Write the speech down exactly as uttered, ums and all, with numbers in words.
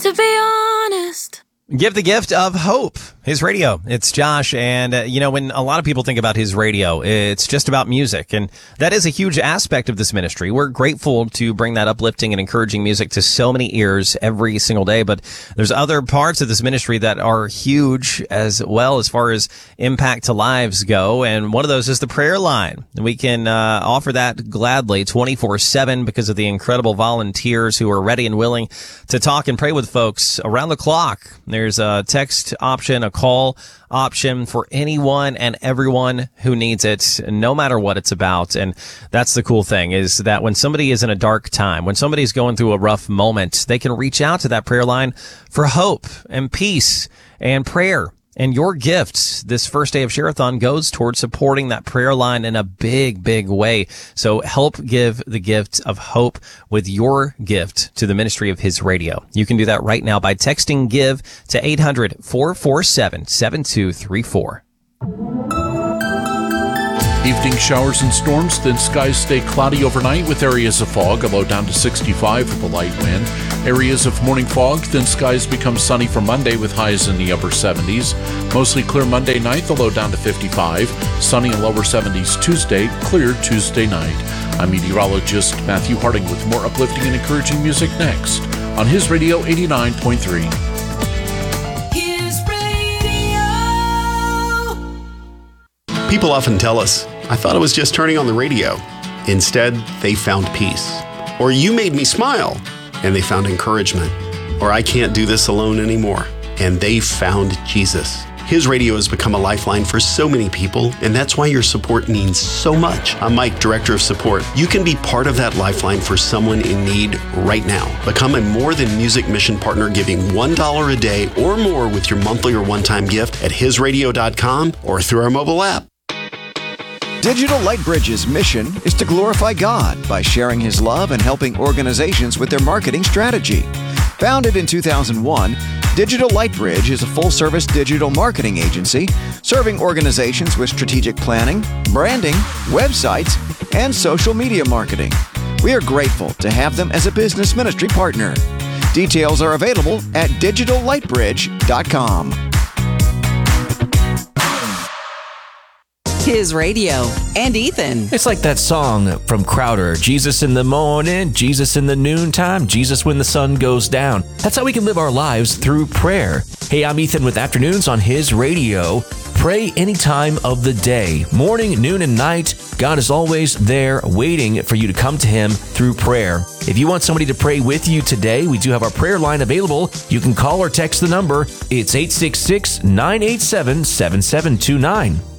to be honest. Give the gift of hope. His radio. It's Josh. And, uh, you know, when a lot of people think about his radio, it's just about music. And that is a huge aspect of this ministry. We're grateful to bring that uplifting and encouraging music to so many ears every single day. But there's other parts of this ministry that are huge as well as far as impact to lives go. And one of those is the prayer line. We can uh, offer that gladly twenty-four seven because of the incredible volunteers who are ready and willing to talk and pray with folks around the clock. There's a text option, a call option for anyone and everyone who needs it, no matter what it's about. And that's the cool thing, is that when somebody is in a dark time, when somebody's going through a rough moment, they can reach out to that prayer line for hope and peace and prayer. And your gifts this first day of Share-a-thon goes towards supporting that prayer line in a big, big way. So help give the gift of hope with your gift to the ministry of His Radio. You can do that right now by texting GIVE to eight hundred, four four seven, seven two three four. Evening showers and storms, then skies stay cloudy overnight with areas of fog, a low down to sixty-five with a light wind. Areas of morning fog, then skies become sunny for Monday with highs in the upper seventies. Mostly clear Monday night, the low down to fifty-five. Sunny and lower seventies Tuesday, clear Tuesday night. I'm meteorologist Matthew Harding with more uplifting and encouraging music next on His Radio eighty-nine point three. People often tell us, I thought it was just turning on the radio. Instead, they found peace. Or you made me smile, and they found encouragement. Or I can't do this alone anymore, and they found Jesus. His Radio has become a lifeline for so many people, and that's why your support means so much. I'm Mike, Director of Support. You can be part of that lifeline for someone in need right now. Become a More Than Music mission partner, giving one dollar a day or more with your monthly or one-time gift at his radio dot com or through our mobile app. Digital Lightbridge's mission is to glorify God by sharing His love and helping organizations with their marketing strategy. Founded in two thousand one, Digital Lightbridge is a full-service digital marketing agency serving organizations with strategic planning, branding, websites, and social media marketing. We are grateful to have them as a business ministry partner. Details are available at digital lightbridge dot com. His Radio and Ethan. It's like that song from Crowder, Jesus in the morning, Jesus in the noontime, Jesus when the sun goes down. That's how we can live our lives through prayer. Hey, I'm Ethan with Afternoons on His Radio. Pray any time of the day, morning, noon, and night. God is always there waiting for you to come to Him through prayer. If you want somebody to pray with you today, we do have our prayer line available. You can call or text the number. It's eight six six, nine eight seven, seven seven two nine.